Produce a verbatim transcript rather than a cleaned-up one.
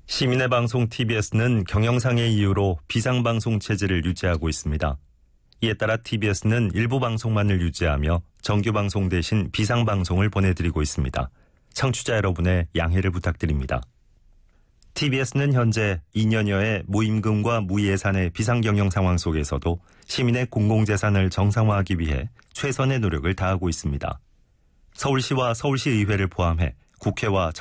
시민의 방송 티비에스는 경영상의 이유로 비상방송 체제를 유지하고 있습니다. 이에 따라 티비에스는 일부 방송만을 유지하며 정규방송 대신 비상방송을 보내드리고 있습니다. 청취자 여러분의 양해를 부탁드립니다. 티비에스는 현재 이 년여의 무임금과 무예산의 비상경영 상황 속에서도 시민의 공공재산을 정상화하기 위해 최선의 노력을 다하고 있습니다. 서울시와 서울시의회를 포함해 국회와